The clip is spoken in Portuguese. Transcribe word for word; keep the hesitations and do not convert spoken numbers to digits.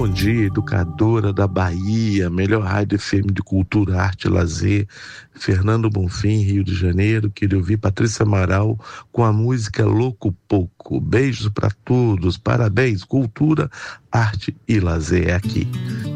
Bom dia, educadora da Bahia, melhor rádio F M de cultura, arte e lazer, Fernando Bonfim, Rio de Janeiro. Queria ouvir Patrícia Amaral com a música Louco Pouco. Beijos para todos, parabéns, cultura, arte e lazer é aqui.